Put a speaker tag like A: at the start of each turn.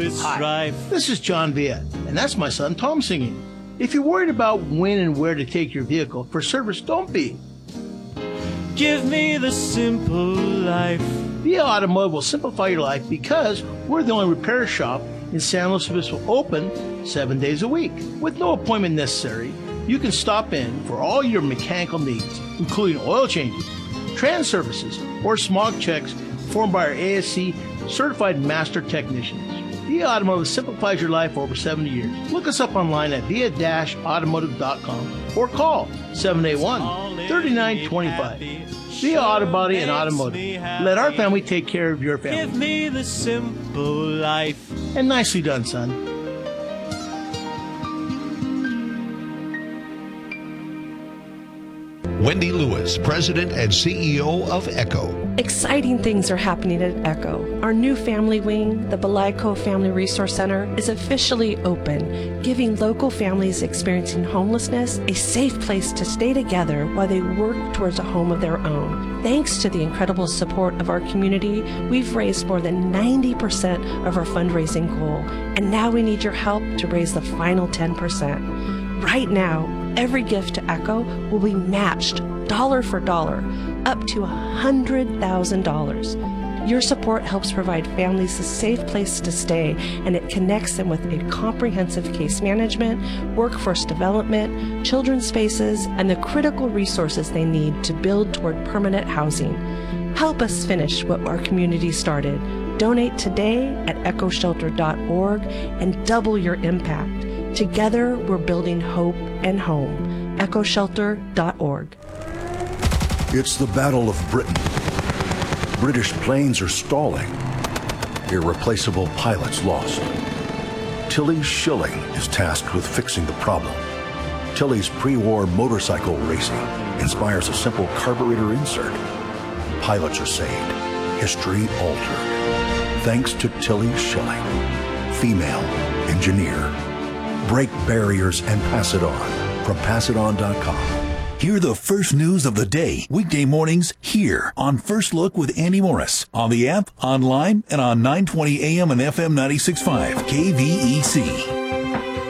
A: with strife.
B: This is John Villa, and that's my son Tom singing. If you're worried about when and where to take your vehicle for service, don't be.
A: Give me the simple life.
B: Villa Automotive will simplify your life because we're the only repair shop in San Luis Obispo open 7 days a week. With no appointment necessary, you can stop in for all your mechanical needs, including oil changes, trans services, or smog checks performed by our ASC certified master technicians. Villa Automotive simplifies your life for over 70 years. Look us up online at via-automotive.com or call 781-3925. Via Auto Body and Automotive. Let our family take care of your family.
A: Give me the simple life.
B: And nicely done, son.
C: Wendy Lewis, President and CEO of ECHO.
D: Exciting things are happening at ECHO. Our new family wing, the Belayco Family Resource Center, is officially open, giving local families experiencing homelessness a safe place to stay together while they work towards a home of their own. Thanks to the incredible support of our community, we've raised more than 90% of our fundraising goal, and now we need your help to raise the final 10%. Right now, every gift to ECHO will be matched dollar for dollar, up to $100,000. Your support helps provide families a safe place to stay, and it connects them with a comprehensive case management, workforce development, children's spaces, and the critical resources they need to build toward permanent housing. Help us finish what our community started. Donate today at echoshelter.org and double your impact. Together, we're building hope and home. echoshelter.org.
E: It's the Battle of Britain. British planes are stalling. Irreplaceable pilots lost. Tilly Schilling is tasked with fixing the problem. Tilly's pre-war motorcycle racing inspires a simple carburetor insert. Pilots are saved. History altered. Thanks to Tilly Schilling, female engineer. Break barriers and pass it on from passiton.com.
F: Hear the first news of the day, weekday mornings, here on First Look with Andy Morris, on the app, online, and on 920 AM and FM 96.5 KVEC.